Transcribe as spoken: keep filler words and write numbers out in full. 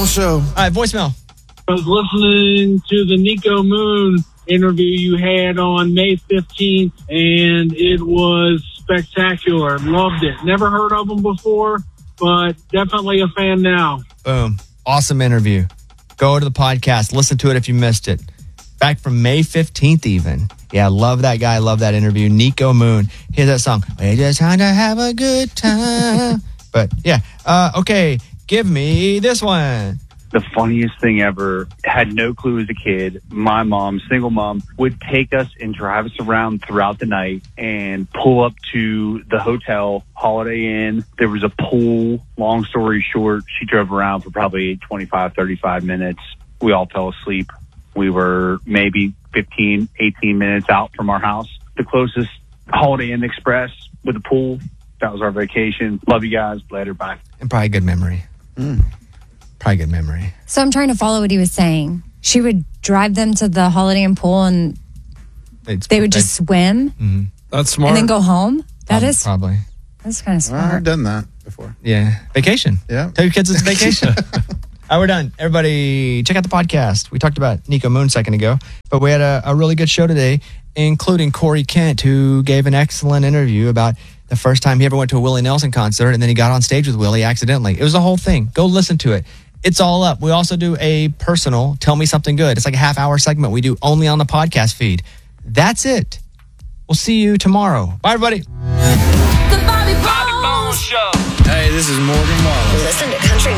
Bone Show. All right, voicemail. I was listening to the Nico Moon interview you had on May fifteenth, and it was spectacular. Loved it. Never heard of him before, but definitely a fan now. Boom. Awesome interview. Go to the podcast. Listen to it if you missed it. Back from May fifteenth even. Yeah, love that guy. Love that interview. Nico Moon. Hear that song. We just trying to have a good time. But yeah. Uh, okay. Give me this one. The funniest thing ever, had no clue as a kid. My mom, single mom, would take us and drive us around throughout the night and pull up to the hotel, Holiday Inn. There was a pool. Long story short, she drove around for probably twenty-five, thirty-five minutes. We all fell asleep. We were maybe fifteen, eighteen minutes out from our house. The closest Holiday Inn Express with a pool. That was our vacation. Love you guys. Later. Bye. And probably a good memory. Mm. Probably good memory. So I'm trying to follow what he was saying. She would drive them to the Holiday Inn pool and It's, they would just swim Mm-hmm. That's smart. and then go home. That Um, is Probably. That's kind of Well, I've smart. done that before. Yeah. Vacation. Yeah. Tell your kids it's vacation. All right, we're done. Everybody, check out the podcast. We talked about Nico Moon a second ago, but we had a, a really good show today, including Corey Kent, who gave an excellent interview about the first time he ever went to a Willie Nelson concert, and then he got on stage with Willie accidentally. It was a whole thing. Go listen to it. It's all up. We also do a personal Tell Me Something Good. It's like a half hour segment we do only on the podcast feed. That's it. We'll see you tomorrow. Bye, everybody. The Bobby Bones Show. Hey, this is Morgan Wallace. Listen to Country